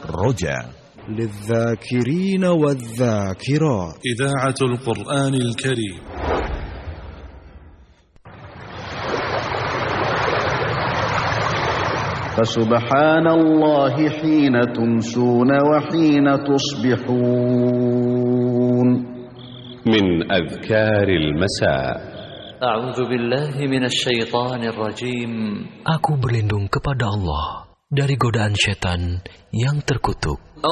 رجاء للذاكرين والذاكرات. إذاعة القرآن الكريم. فسبحان الله حين تمسون وحين تصبحون. من أذكار المساء. أعوذ بالله من الشيطان الرجيم. Aku berlindung kepada Allah dari godaan setan yang terkutuk.